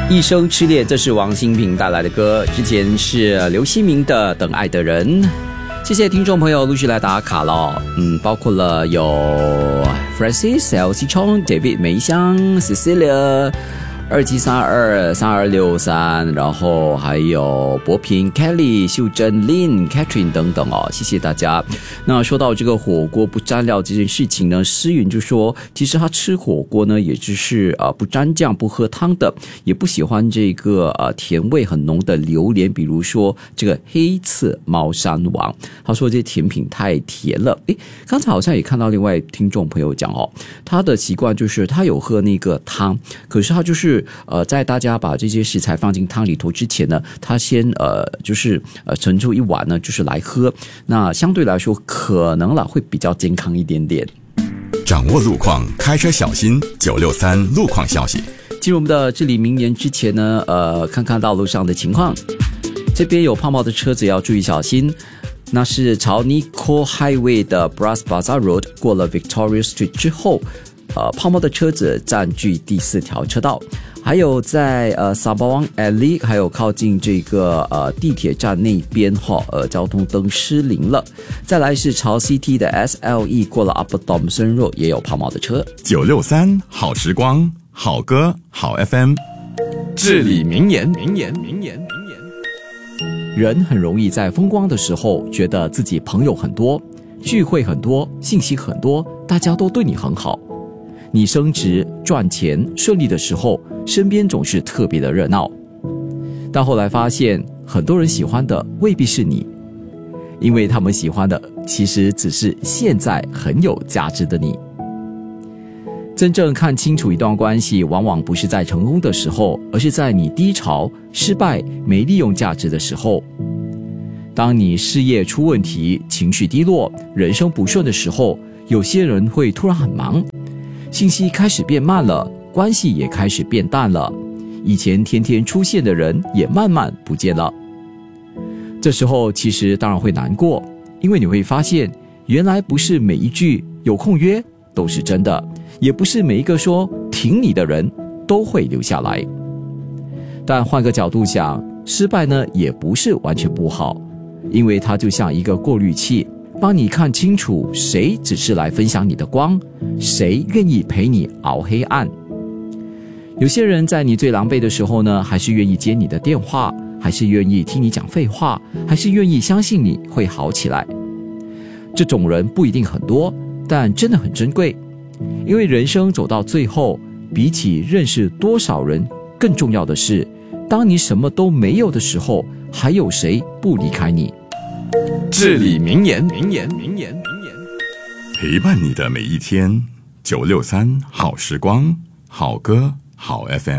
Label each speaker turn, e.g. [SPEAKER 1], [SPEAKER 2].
[SPEAKER 1] 一生痴恋，这是王心平带来的歌，之前是刘希明的《等爱的人》。谢谢听众朋友陆续来打卡了，包括了有 Francis、LC 冲、David 梅香、Cecilia、27323263，然后还有博平、Kelly、秀珍、Lin、Catherine 等等哦，谢谢大家。那说到这个火锅不蘸料这件事情呢，诗云就说，其实他吃火锅呢，也就是不沾酱不喝汤的，也不喜欢这个甜味很浓的榴莲，比如说这个黑刺猫山王，他说这些甜品太甜了。刚才好像也看到另外听众朋友讲哦，他的习惯就是他有喝那个汤，可是他就是在大家把这些食材放进汤里头之前呢，他先盛出一碗呢，就是来喝。那相对来说，可能啦会比较健康一点点。
[SPEAKER 2] 掌握路况，开车小心。963路况消息。
[SPEAKER 1] 进入我们的至理名言之前呢，看看道路上的情况。这边有泡沫的车子要注意小心。那是朝 Nicole Highway 的 Bras Basah Road 过了 Victoria Street 之后。泡沫的车子占据第4条车道，还有在Sembawang Alley， 还有靠近这个地铁站那边交通灯失灵了。再来是朝 CT 的 SLE 过了 Upper Thomson Road 也有泡沫的车。
[SPEAKER 2] 963好时光，好歌好 FM。 至理名言。
[SPEAKER 1] 人很容易在风光的时候觉得自己朋友很多，聚会很多，信息很多，大家都对你很好。你升职赚钱顺利的时候，身边总是特别的热闹，但后来发现很多人喜欢的未必是你，因为他们喜欢的其实只是现在很有价值的你。真正看清楚一段关系，往往不是在成功的时候，而是在你低潮、失败、没利用价值的时候。当你事业出问题，情绪低落，人生不顺的时候，有些人会突然很忙，信息开始变慢了，关系也开始变淡了，以前天天出现的人也慢慢不见了。这时候其实当然会难过，因为你会发现，原来不是每一句有空约都是真的，也不是每一个说挺你的人都会留下来。但换个角度想，失败呢也不是完全不好，因为它就像一个过滤器，帮你看清楚谁只是来分享你的光，谁愿意陪你熬黑暗。有些人在你最狼狈的时候呢，还是愿意接你的电话，还是愿意听你讲废话，还是愿意相信你会好起来。这种人不一定很多，但真的很珍贵。因为人生走到最后，比起认识多少人，更重要的是，当你什么都没有的时候，还有谁不离开你。
[SPEAKER 2] 至理名言，陪伴你的每一天。963好时光，好歌好 FM。